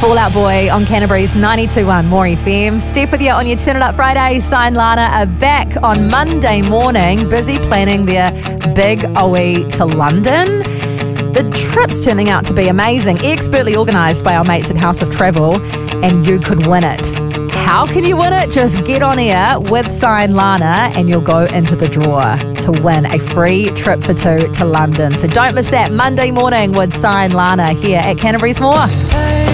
Fall Out Boy on Canterbury's 92.1 More FM. Steph with you on your Turn It Up Friday. Sign Lana are back on Monday morning, busy planning their big OE to London. The trip's turning out to be amazing, expertly organised by our mates at House of Travel, and you could win it. How can you win it? Just get on air with Sign Lana and you'll go into the draw to win a free trip for two to London. So don't miss that Monday morning with Sign Lana here at Canterbury's More.